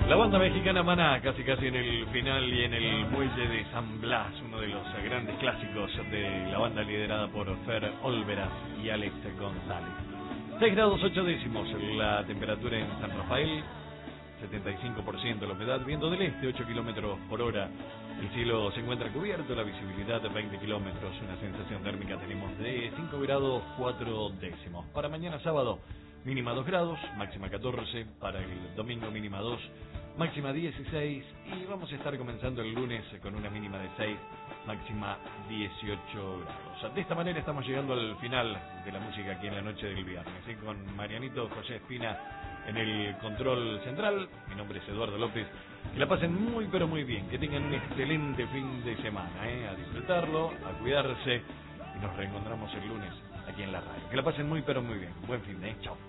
La banda mexicana Maná, casi en el final y en el muelle de San Blas, uno de los grandes clásicos de la banda liderada por Fer Olveras y Alex González. 6 grados 8 décimos la temperatura en San Rafael, 75% la humedad, viento del este 8 kilómetros por hora. El cielo se encuentra cubierto, la visibilidad de 20 kilómetros, una sensación térmica tenemos de 5 grados 4 décimos. Para mañana sábado, mínima 2 grados, máxima 14, para el domingo mínima 2, máxima 16, y vamos a estar comenzando el lunes con una mínima de 6, máxima 18 grados. De esta manera estamos llegando al final de la música aquí en la noche del viernes, con Marianito José Espina en el control central. Mi nombre es Eduardo López. Que la pasen muy pero muy bien, que tengan un excelente fin de semana, a disfrutarlo, a cuidarse, y nos reencontramos el lunes aquí en la radio. Que la pasen muy pero muy bien. Buen fin de chao.